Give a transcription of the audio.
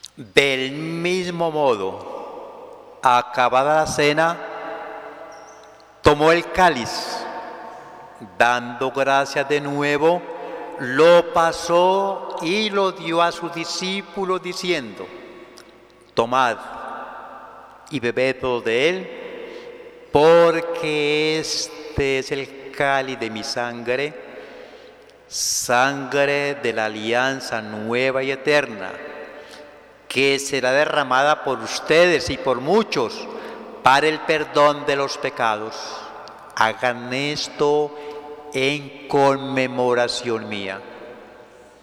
Del mismo modo, acabada la cena, tomó el cáliz, dando gracias de nuevo, lo pasó y lo dio a sus discípulos diciendo: tomad y bebed todos de él, porque este es el cáliz de mi sangre, sangre de la alianza nueva y eterna, que será derramada por ustedes y por muchos para el perdón de los pecados. Hagan esto en conmemoración mía.